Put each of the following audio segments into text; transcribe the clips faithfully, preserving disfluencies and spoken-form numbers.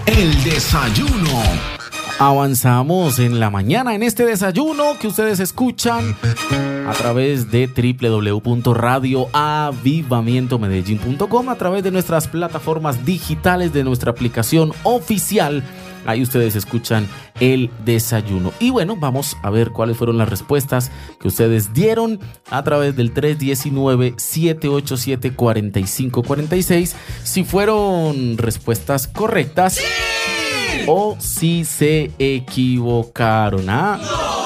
El desayuno. Avanzamos en la mañana en este desayuno que ustedes escuchan a través de doble u doble u doble u punto radio avivamiento medellín punto com, a través de nuestras plataformas digitales, de nuestra aplicación oficial. Ahí ustedes escuchan el desayuno. Y bueno, vamos a ver cuáles fueron las respuestas que ustedes dieron a través del tres uno nueve, siete ocho siete, cuatro cinco cuatro seis. Si fueron respuestas correctas, ¡sí!, o si se equivocaron. ¿Ah?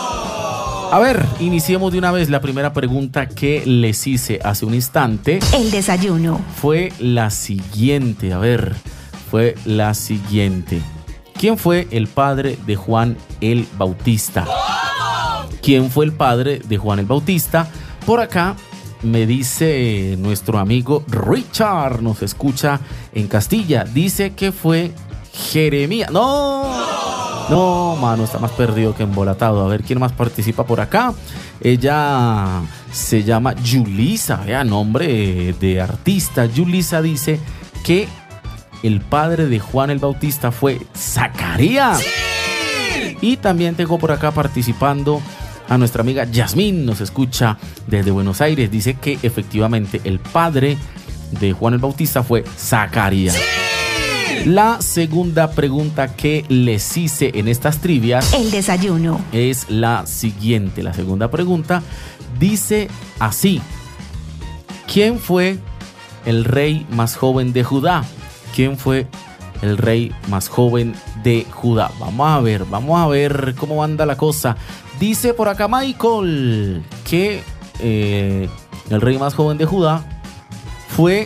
A ver, iniciemos de una vez. La primera pregunta que les hice hace un instante, el desayuno, fue la siguiente. A ver, fue la siguiente. ¿Quién fue el padre de Juan el Bautista? ¿Quién fue el padre de Juan el Bautista? Por acá me dice nuestro amigo Richard, nos escucha en Castilla. Dice que fue Jeremías. ¡No! No, mano, está más perdido que embolatado. A ver, ¿quién más participa por acá? Ella se llama Yulisa, vea, nombre de artista. Yulisa dice que el padre de Juan el Bautista fue Zacarías. ¡Sí! Y también tengo por acá participando a nuestra amiga Yasmín, nos escucha desde Buenos Aires. Dice que efectivamente el padre de Juan el Bautista fue Zacarías. ¡Sí! La segunda pregunta que les hice en estas trivias, el desayuno, es la siguiente. La segunda pregunta dice así: ¿quién fue el rey más joven de Judá? ¿Quién fue el rey más joven de Judá? Vamos a ver, vamos a ver cómo anda la cosa. Dice por acá Michael que eh, el rey más joven de Judá fue...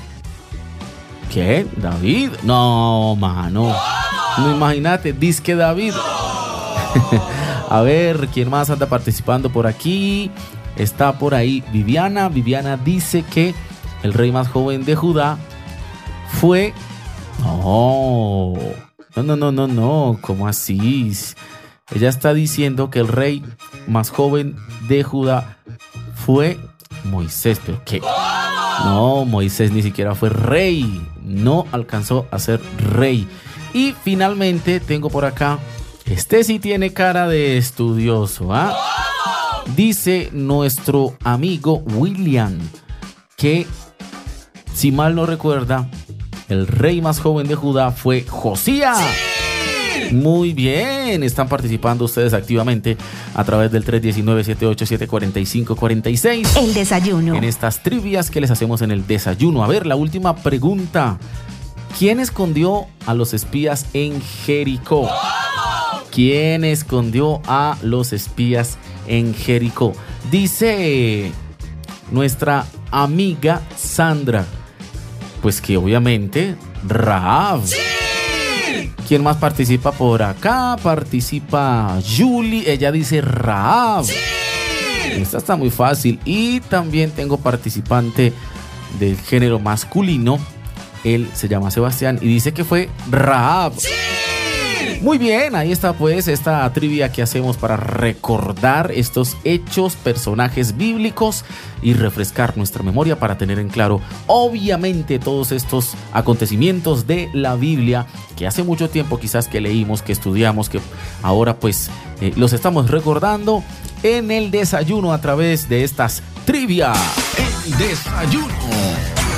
¿Qué? ¿David? No, mano. No, imagínate, dice que David. A ver, ¿quién más anda participando por aquí? Está por ahí Viviana. Viviana dice que el rey más joven de Judá fue... No, no, no, no, no, no, ¿cómo así? Ella está diciendo que el rey más joven de Judá fue Moisés. ¿Pero qué? No, Moisés ni siquiera fue rey, no alcanzó a ser rey. Y finalmente tengo por acá, este sí tiene cara de estudioso, ¿ah? Dice nuestro amigo William que, si mal no recuerda, el rey más joven de Judá fue Josías. ¡Sí! Muy bien, están participando ustedes activamente a través del tres uno nueve, siete ocho siete, cuatro cinco cuatro seis. El desayuno. En estas trivias que les hacemos en el desayuno. A ver, la última pregunta. ¿Quién escondió a los espías en Jericó? ¿Quién escondió a los espías en Jericó? Dice nuestra amiga Sandra, pues que obviamente Rahab. ¡Sí! ¿Quién más participa por acá? Participa Julie, ella dice Rahab. ¡Sí! Esta está muy fácil. Y también tengo participante del género masculino. Él se llama Sebastián y dice que fue Rahab. ¡Sí! Muy bien, ahí está pues esta trivia que hacemos para recordar estos hechos, personajes bíblicos y refrescar nuestra memoria para tener en claro, obviamente, todos estos acontecimientos de la Biblia que hace mucho tiempo quizás que leímos, que estudiamos, que ahora pues eh, los estamos recordando en el desayuno a través de estas trivias. El desayuno.